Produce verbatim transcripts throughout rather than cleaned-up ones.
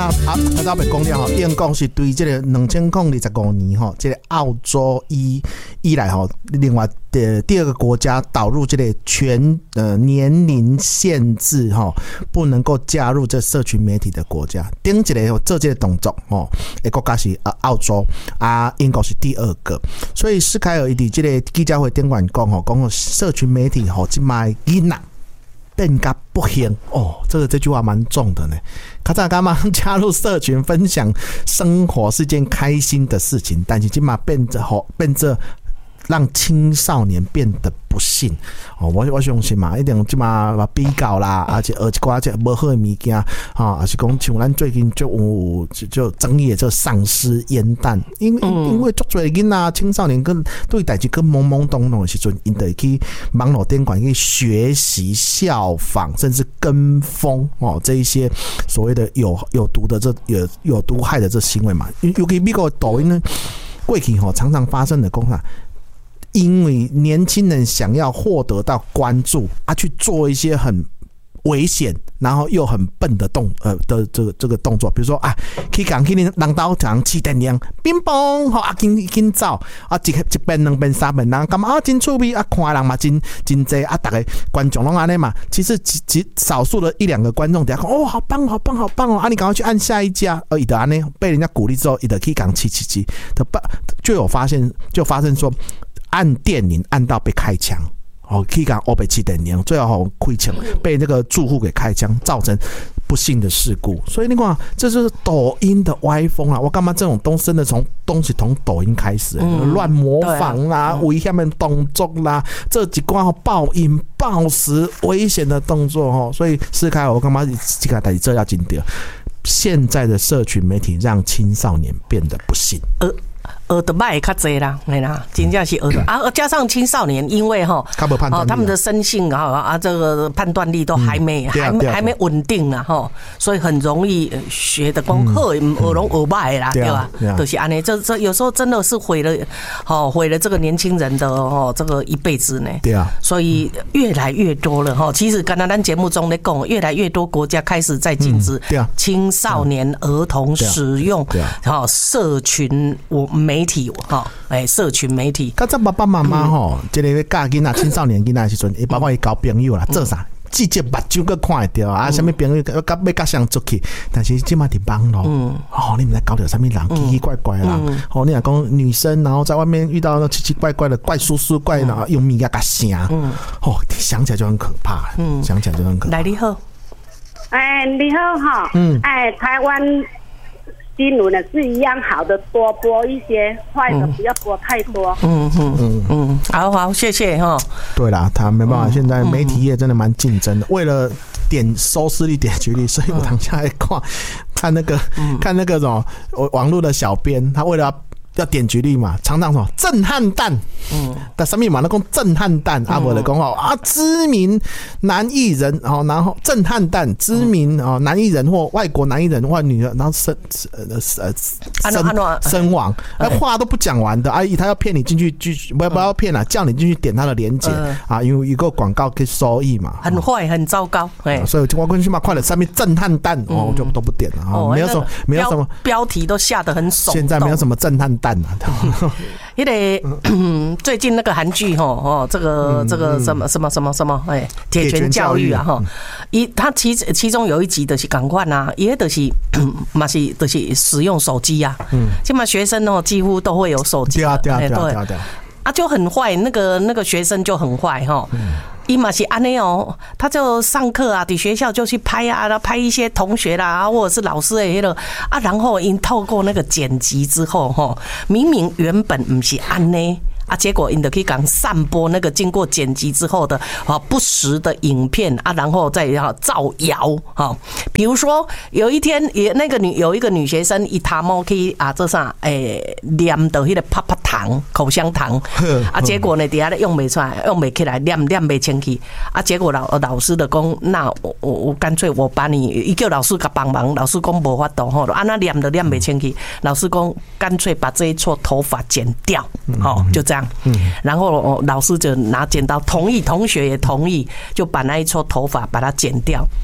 啊啊！啊，咱袂讲了吼，英国是对这个两千零二十五年吼，这个澳洲以以来吼，另外的第二个国家导入这个全呃年龄限制吼，不能够加入这社群媒体的国家。顶一个做这个动作吼，诶，国家是啊澳洲啊，英国是第二个。所以施凯尔伊伫这个记者会顶管讲吼，讲社群媒体吼，即卖囡仔变甲不幸哦，这个这句话蛮重的呢。卡早干嘛加入社群分享生活是件开心的事情，但是今嘛变着吼变着让青少年变得不幸哦。我我相信嘛，一定今嘛比较啦，而且而且寡这无好的物件啊，还是讲像咱最近就有就争议的这丧尸烟弹，因因为足多囡仔青少年跟对代志跟懵懵懂懂的时阵，因得去网络顶管去学习、效仿，甚至跟风哦，这一些所谓的有有毒的这有有毒害的这行为嘛。尤其美国抖音呢，过去吼常常发生的讲法。因为年轻人想要获得到关注啊，去做一些很危险，然后又很笨的动呃的这个这个动作，比如说啊，去讲去人刀讲起电量，乒乓吼啊，紧紧走啊，一一边两边三边，人感觉啊真趣味啊，看人嘛真真济啊，大家观众拢安尼嘛，其实极极少数的一两个观众底下讲哦，好棒好棒好棒哦，啊你赶快去按下一家，呃，伊就安尼被人家鼓励之后，伊就去讲七七七的就有发现就发生说。按电铃按到被开枪，哦，去讲欧北七电铃，最后开枪被那个住户给开枪，造成不幸的事故。所以你看，这就是抖音的歪风啊！我干嘛这种东真的从东西从抖音开始，乱、嗯、模仿啦、危险的动作啦，这几挂暴饮暴食危险的动作哈。所以施凯尔，我干嘛这个代志这要紧点？现在的社群媒体让青少年变得不幸。呃学的歹较济啦，嘿啦，真正是学的啊！加上青少年，因为哈，哦，他们的生性啊啊，这个判断力都还没、嗯、还没还没稳定啦哈，所以很容易学的讲好，学拢学歹啦，对吧？就是安尼，这这有时候真的是毁了，哦，毁了这个年轻人的哦这个一辈子呢。 对啊， 所以越来越多了哈。其实刚才咱节目中在讲，越来越多国家开始在禁止青少年儿童使用好社群我媒。媒体哈，哎，社群媒体。 较早爸爸妈妈吼，即个教囡仔、青少年囡仔时阵，伊包括伊交朋友啦，做啥？直接目睭佮看会到啊！什么朋友要甲要甲谁出去？但是即马伫网络，哦，你们在搞到什么人奇奇怪怪啦？哦，你若讲女生，然后在外面遇到那奇奇怪怪的怪叔叔、怪然后用物件甲声，哦，想起来就很可怕，想起来就很可怕。 来，你好， 哎，你好哈，嗯，哎，台湾。新闻呢是一样好的，多播一些，坏的不要播太多。 嗯嗯嗯嗯，好好，谢谢哈。 对啦，他没办法，现在媒体业真的蛮竞争的，为了点收视率、点击率，所以我当下来看看那个、嗯、看那个什么网络的小编，他为了要。要点击率嘛，常常说震撼弹，嗯，但上面嘛那讲震撼弹，啊，我的讲哦啊，知名男艺人哦，然后震撼弹，知名哦男艺人或外国男艺人或女人，然后身呃呃身身亡，哎，话都不讲完的，阿姨他要骗你进去，继续不要不要骗了，叫你进去点他的链接啊，因为一个广告可以收益嘛， 很坏，很糟糕，哎， 所以我过去嘛，快了上面震撼弹，哦，我就都不点了啊，没有什么没有什么标题都下得很耸动， 现在没有什么震撼弹。 因为最近那个韩剧哈哦，这个这个什么什么什么什么哎，铁拳教育啊哈，一他其其中有一集的是赶快啊，也的是嘛是的是使用手机啊，嗯，现在学生哦几乎都会有手机， 对啊对啊对啊对啊， 啊就很坏，那个那个学生就很坏哈。伊嘛是安尼哦，他就上课啊，在学校就去拍啊，拍一些同学啦，或者是老师的迄个啊，然后因透过那个剪辑之后吼，明明原本不是安尼。啊，结果因就可以讲散播那个经过剪辑之后的啊不实的影片啊，然后再要造谣哈。比如说有一天也那个女有一个女学生，伊他妈去啊做啥诶，念到迄个泡泡糖、口香糖啊，结果呢底下咧用不出来，用不起来，念念不清去啊，结果老老师的讲，那我我我干脆我把你，伊叫老师甲帮忙，老师讲无法度吼，啊那念都念不清去，老师讲干脆把这一撮头发剪掉，好就这样。嗯，然后老师就拿剪刀，同意，同学也同意，就把那一撮头发把它剪掉。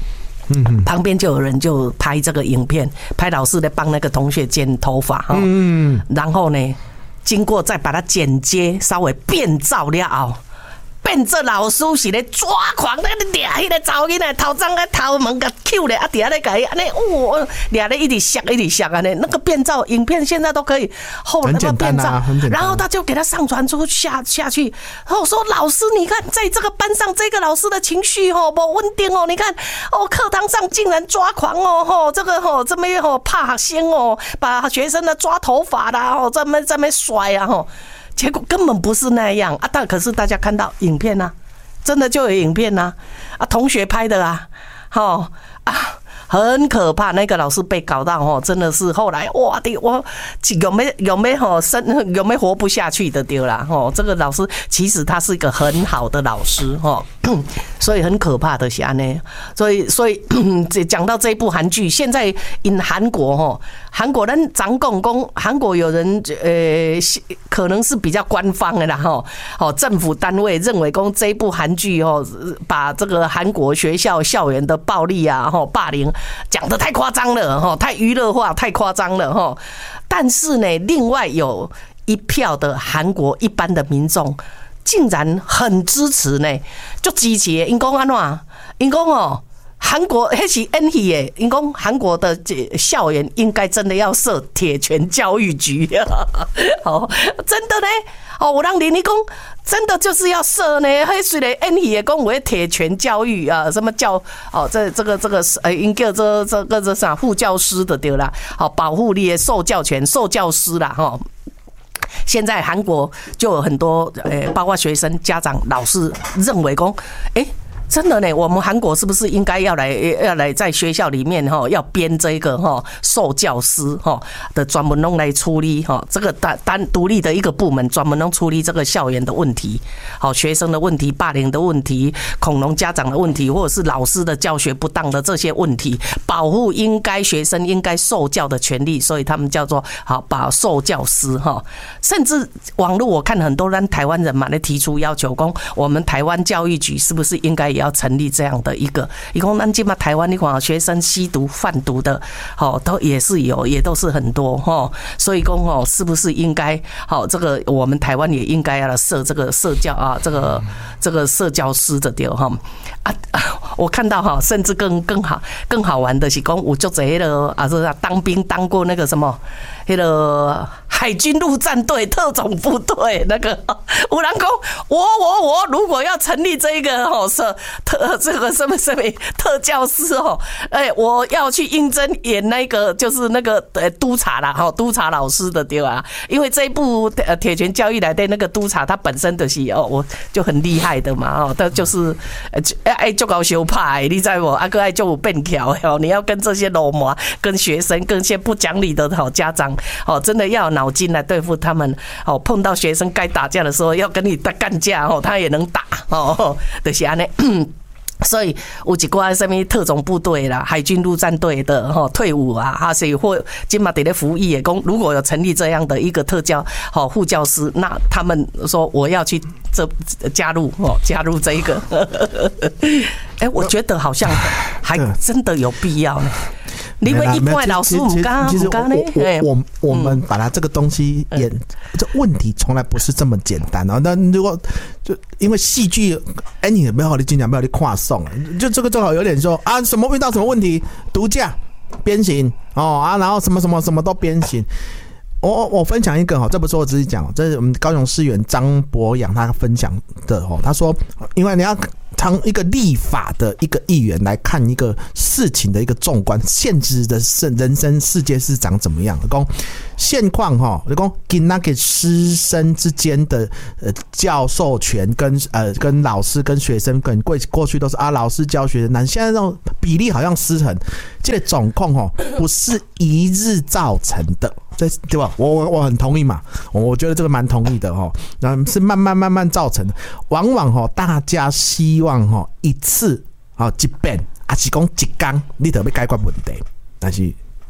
嗯，旁边就有人就拍这个影片，拍老师在帮那个同学剪头发哈，嗯，然后呢，经过再把它剪接，稍微变造了后。变做老师是咧抓狂，咧掠迄个查某囡仔头鬃个头毛甲揪咧，啊，底下咧甲伊安尼，哇，掠咧一直削一直削安尼，那个变造影片现在都可以后那个变造，然后他就给他上传出下下去，然后说老师，你看在这个班上，这个老师的情绪吼不稳定哦，你看哦，课堂上竟然抓狂哦，吼这个吼这么吼怕生哦，把学生的抓头发啦，吼这么这么甩啊吼。结果根本不是那样啊！但可是大家看到影片啊，真的就有影片啊，啊，同学拍的啊，好啊，很可怕。那个老师被搞到哦，真的是后来哇的，我有没有没有生有没有活不下去的丢啦哦。这个老师其实他是一个很好的老师哦，所以很可怕的是安呢。所以所以讲到这一部韩剧，现在in韩国哦，韩国人长公公，韩国有人呃可能是比较官方的啦哈，哦政府单位认为公这一部韩剧哦，把这个韩国学校校园的暴力啊、哈霸凌讲得太夸张了哈，太娱乐化、太夸张了哈。但是呢，另外有一票的韩国一般的民众竟然很支持呢，就支持的。因讲安怎？因讲哦。韩国那是演戏的，因讲韩国的校园应该真的要设铁拳教育局，哦，真的呢，哦，我让林立功真的就是要设呢，迄虽然演戏的讲为铁拳教育啊，什么教哦，这这个这个呃，应叫这这个这啥副教师的对啦，好保护你的受教权，受教师啦哈。现在韩国就有很多呃，包括学生、家长、老师认为讲，哎、欸。真的呢，我们韩国是不是应该要来要来在学校里面哈，要编这个哈受教师哈的专门弄来处理哈这个单单独立的一个部门，专门弄处理这个校园的问题，好学生的问题、霸凌的问题、恐龙家长的问题，或者是老师的教学不当的这些问题，保护应该学生应该受教的权利，所以他们叫做好把受教师哈。甚至网络我看很多人台湾人嘛，来提出要求，讲我们台湾教育局是不是应该也要成立这样的一个，一共咱今嘛台湾你看学生吸毒贩毒的，哦，都也是有，也都是很多哈，所以讲哦，是不是应该好这个我们台湾也应该要设这个社教啊，这个这个社教师的对哈啊，我看到哈，甚至更更好更好玩的是讲有足侪了啊，是当兵当过那个什么，那个海军陆战队特种部队那个，有人讲我我我如果要成立这一个哦社特这个什么什么特教师哦，哎，我要去应征演那个就是那个呃督察啦，哈，督察老师的对吧？因为这一部呃铁拳教育来的那个督察，他本身的是哦，我就很厉害的嘛哦，他就是哎哎就搞修派，你知无？啊个爱就有变巧哦，你要跟这些老麻、跟学生、跟些不讲理的好家长哦，真的要有脑筋来对付他们哦。碰到学生该打架的时候，要跟你干架哦，他也能打哦，就是安尼。所以有一寡什么特种部队啦、海军陆战队的哈退伍啊，还是或今嘛在咧服役的讲，如果有成立这样的一个特教好护教师，那他们说我要去这加入哦，加入这一个，哎、欸，我觉得好像还真的有必要呢。因为一般老师唔敢唔敢呢， 我我我们把它这个东西演，这问题从来不是这么简单啊。那如果就因为戏剧，哎，你没有你经常没有你跨送，就这个正好有点说啊，什么遇到什么问题，毒驾、鞭刑哦啊，然后什么什么什么都鞭刑。我我分享一个哈，这不是我自己讲，这是我们高雄市议员张博洋他分享的哦。他说，因为你要从一个立法的一个议员来看一个事情的一个纵观，现实的人生世界是长怎么样的？讲现况哈，就讲跟那个师生之间的呃教授权跟呃跟老师跟学生跟过过去都是啊老师教学生，现在这种比例好像失衡，这个状况哈不是一日造成的。对吧？我我我很同意嘛，我觉得这个蛮同意的哈。然后是慢慢慢慢造成的，往往哈大家希望哈一次啊一遍，还是讲一天，你特别解决问题，但是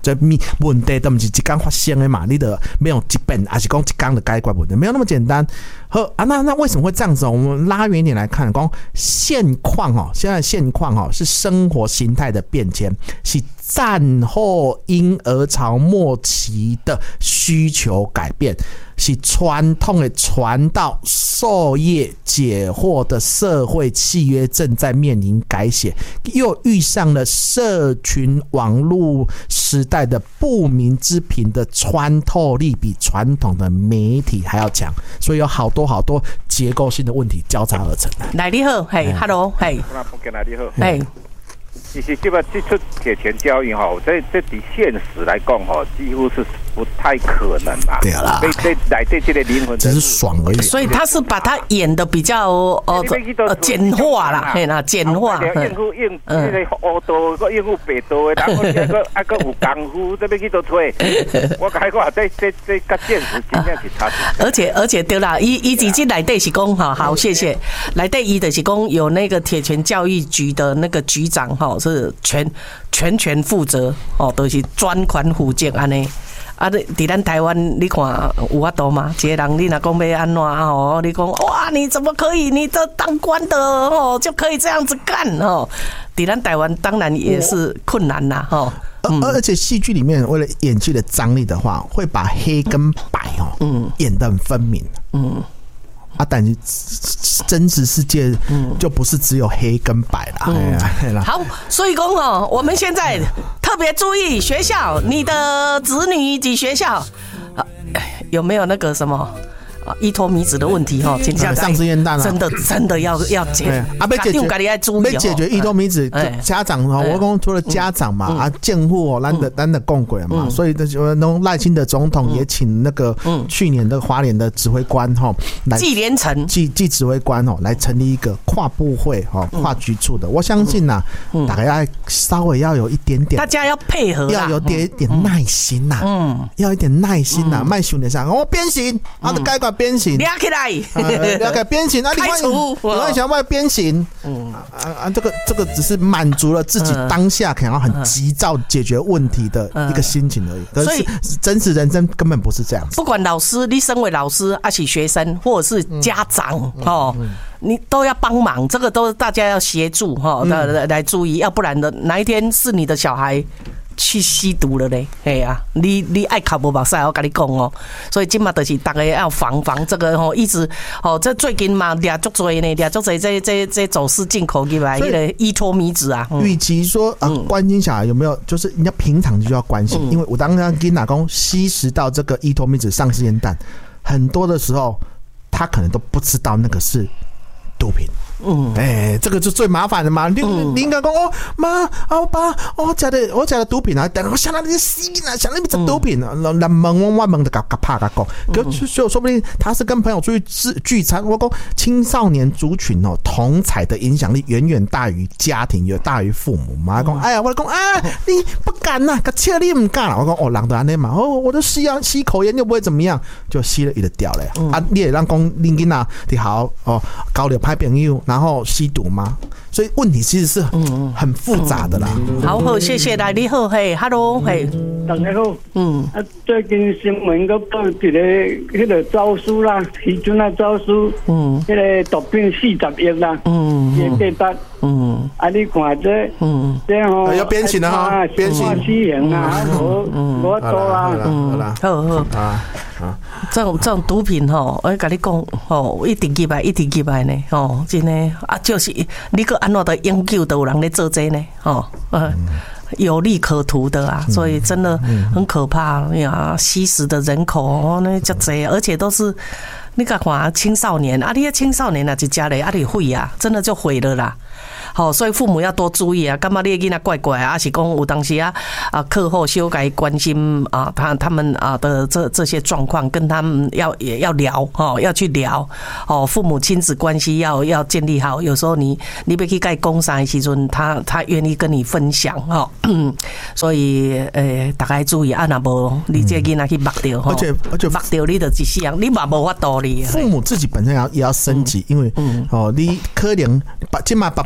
这问题都不是一天发生的嘛，你的没有一遍，还是讲一天的解决问题，没有那么简单。好啊，那那为什么会这样子？我们拉远一点来看，讲现况哦，现在现况哦是生活形态的变迁，是战后婴儿潮末期的需求改变，是传统的传到授业解惑的社会契约正在面临改写，又遇上了社群网络时代的不明之频的穿透力比传统的媒体还要强，所以有好多好多结构性的问题交叉而成。 来，你好，嘿 ，Hello， 嘿， 你好， 嘿。 其实这个这出铁拳教育哈，这这在现实来讲哈，几乎是不太可能啦。 对啦， 这这来这这个灵魂只是爽而已。 所以他是把它演的比较呃简化啦，嘿啦，简化。 应付应那个黑道个应付白道的，然后那个啊个有功夫，这边去都推。我讲话这这这跟现实真正是差。 而且而且对啦，伊伊自己内底是讲哈，好谢谢。内底伊的是讲有那个铁拳教育局的那个局长哈。是全全权负责哦，都、就是专款负责安尼。啊，伫咱台湾，你看有法度吗？一个人你若讲要安怎哦，你讲哇，你怎么可以？你这当官的哦，就可以这样子干哦。伫咱台湾当然也是困难啦，哦。 而而且戏剧里面为了演技的张力的话，会把黑跟白哦，嗯，演得很分明，嗯。啊，但是真实世界就不是只有黑跟白啦。嗯、 好，所以讲哦，我们现在特别注意学校，你的子女及学校、啊、有没有那个什么？依托米子的问题哈， 丧尸烟弹真的真的要要解啊！被解决，被解决依托米子家长哈，我讲除了家长嘛啊，监护哦，咱的咱的共轨嘛，所以那那赖清德总统也请那个去年的花莲的指挥官哈，来纪连成纪纪指挥官哦，来成立一个跨部会哈、跨局处的。我相信呐，大概要稍微要有一点点， 大家要配合， 要有点点耐心呐，嗯，要一点耐心呐，卖熊点上我鞭刑，啊，的该管。鞭刑， 抓起来， 抓起来鞭刑啊！你看，你看想要鞭刑，嗯啊啊，这个这个只是满足了自己当下可能很急躁解决问题的一个心情而已。可是真实人生根本不是这样子。 不管老师，你身为老师，还是学生，或者是家长，哦，你都要帮忙，这个都大家要协助哈，来来注意，要不然的哪一天是你的小孩去吸毒了嘞，嘿啊，你你爱考无目屎，我跟你讲哦，所以今嘛就是大家要防防这个吼，一直哦，这最近嘛抓足多呢，抓足多这这这走私进口进来那个依托米子啊。 与其说啊关心小孩有没有，就是你要平常就要关心，因为我当刚跟老公吸食到这个依托米子丧尸烟弹，很多的时候他可能都不知道那个是毒品。嗯，哎、欸，这个就最麻烦的嘛。你你应该讲哦，妈啊，我爸，我吃的我吃的毒品啊，但我想到你吸啊，想到你吃毒品啊，人人问我我问的，嘎嘎怕嘎讲，可就说不定他是跟朋友出去聚餐。我讲青少年族群哦，同侪的影响力远远大于家庭，远大于父母嘛。讲哎呀，我讲啊，你不敢呐、啊，个切你唔敢啦。我讲哦，人都安尼嘛，哦，我都吸啊，吸口烟又不会怎么样，就吸了一就掉了呀。嗯、啊，你也让讲恁囡仔你好哦，交了歹朋友。然后吸毒吗？所以问题其实是很复杂的啦。 好好，谢谢来，你好，嘿 ，Hello， 嘿， 大家好，嗯，啊，最近新闻个报一个迄个招书啦，渔村啊招书，嗯，迄个毒品四十亿啦，嗯，也八八，嗯，啊，你看这，嗯，这吼要鞭刑了哈，鞭刑， 死刑啊，我我多啦， 嗯，好好啊。啊，这种这种毒品吼，我跟你讲吼，一定入来，一定入来呢，吼，真的啊，就是你个安怎的研究都有人在做这呢，吼，呃，有利可图的啊，所以真的很可怕呀，吸食的人口哦，那叫贼，而且都是你看看青少年啊，你个青少年啊，一家嘞啊，你毁啊，真的就毁了啦。好，所以父母要多注意啊！干嘛你的囡仔怪怪啊？还是讲有当时啊啊课后修改关心啊，他他们啊的这这些状况，跟他们要也要聊哦，要去聊哦。父母亲子关系要要建立好。有时候你你要去跟他讲啥的时阵，他他愿意跟你分享哦。所以诶，大家注意啊，那无你这囡仔去目掉哈，而且而且目掉你的一世人，你嘛无法度哩。 父母自己本身要也要升级，因为哦，你可能把起码爸爸妈妈。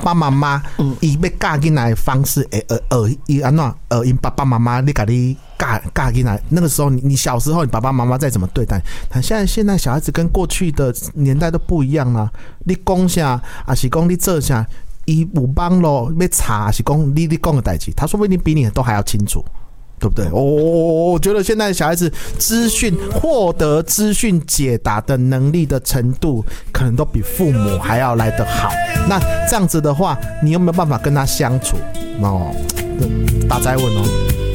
妈，伊要教囡仔的方式，诶，呃呃，伊安怎呃，因爸爸妈妈你甲你教教囡仔，那个时候你你小时候你爸爸妈妈再怎么对待，但现在现在小孩子跟过去的年代都不一样啦。你讲啥，还是讲你做啥，伊有网络要查，还是讲你你讲的代志，他说不定比你都还要清楚。对不对？我、哦、我觉得现在小孩子资讯获得资讯解答的能力的程度，可能都比父母还要来得好。那这样子的话，你有没有办法跟他相处？哦，大哉问哦。